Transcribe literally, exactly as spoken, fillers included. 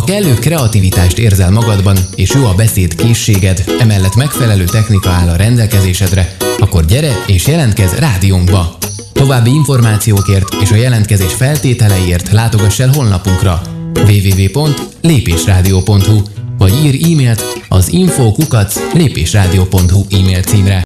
kellő kreativitást érzel magadban, és jó a beszéd készséged, emellett megfelelő technika áll a rendelkezésedre, akkor gyere és jelentkezz rádiónkba! További információkért és a jelentkezés feltételeiért látogass el honlapunkra double-u double-u double-u pont lépésrádió pont hu vagy ír e-mailt az info kukac lépésrádió pont hu e-mail címre.